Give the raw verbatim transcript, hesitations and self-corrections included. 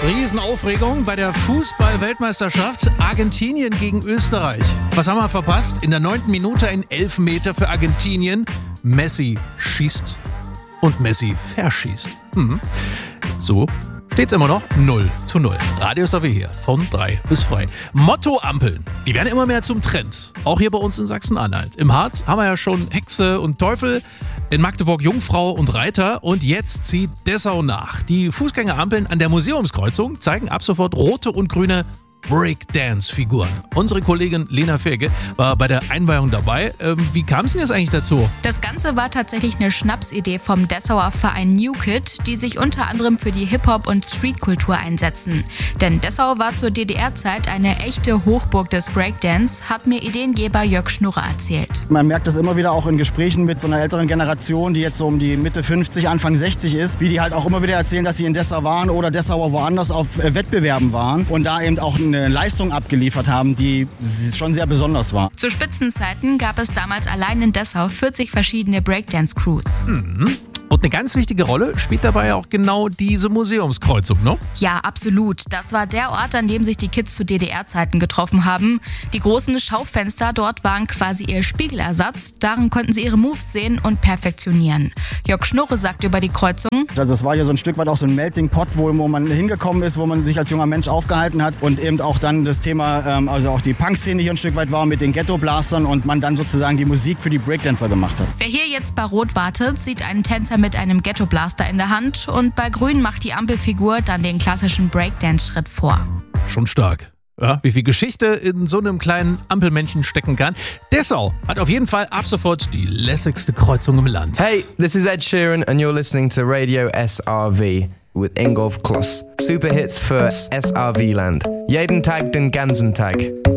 Riesenaufregung bei der Fußball-Weltmeisterschaft Argentinien gegen Österreich. Was haben wir verpasst? In der neunten Minute ein Elfmeter für Argentinien. Messi schießt und Messi verschießt. Hm. So steht's immer noch null zu null. Radio S A W hier von drei bis frei. Motto-Ampeln, die werden immer mehr zum Trend. Auch hier bei uns in Sachsen-Anhalt. Im Harz haben wir ja schon Hexe und Teufel, in Magdeburg Jungfrau und Reiter und jetzt zieht Dessau nach. Die Fußgängerampeln an der Museumskreuzung zeigen ab sofort rote und grüne Breakdance-Figuren. Unsere Kollegin Lena Ferge war bei der Einweihung dabei. Ähm, wie kam es denn jetzt eigentlich dazu? Das Ganze war tatsächlich eine Schnapsidee vom Dessauer Verein New Kid, die sich unter anderem für die Hip-Hop- und Streetkultur einsetzen. Denn Dessau war zur D D R-Zeit eine echte Hochburg des Breakdance, hat mir Ideengeber Jörg Schnurrer erzählt. Man merkt das immer wieder auch in Gesprächen mit so einer älteren Generation, die jetzt so um die Mitte fünfzig, Anfang sechzig ist, wie die halt auch immer wieder erzählen, dass sie in Dessau waren oder Dessauer woanders auf Wettbewerben waren und da eben auch eine Leistung abgeliefert haben, die schon sehr besonders war. Zu Spitzenzeiten gab es damals allein in Dessau vierzig verschiedene Breakdance-Crews. Mhm. Und eine ganz wichtige Rolle spielt dabei auch genau diese Museumskreuzung, ne? Ja, absolut. Das war der Ort, an dem sich die Kids zu D D R-Zeiten getroffen haben. Die großen Schaufenster dort waren quasi ihr Spiegelersatz. Darin konnten sie ihre Moves sehen und perfektionieren. Jörg Schnurre sagt über die Kreuzung: Also es war hier so ein Stück weit auch so ein Melting Pot, wo, wo man hingekommen ist, wo man sich als junger Mensch aufgehalten hat und eben auch dann das Thema, ähm, also auch die Punk-Szene hier ein Stück weit war mit den Ghetto-Blastern und man dann sozusagen die Musik für die Breakdancer gemacht hat. Wer hier jetzt bei Rot wartet, sieht einen Tänzer mit einem Ghetto-Blaster in der Hand und bei Grün macht die Ampelfigur dann den klassischen Breakdance-Schritt vor. Schon stark. Ja, wie viel Geschichte in so einem kleinen Ampelmännchen stecken kann. Dessau hat auf jeden Fall ab sofort die lässigste Kreuzung im Land. Hey, this is Ed Sheeran and you're listening to Radio S R V with Ingolf Kloss. Super Hits für S R V Land. Jeden Tag den ganzen Tag.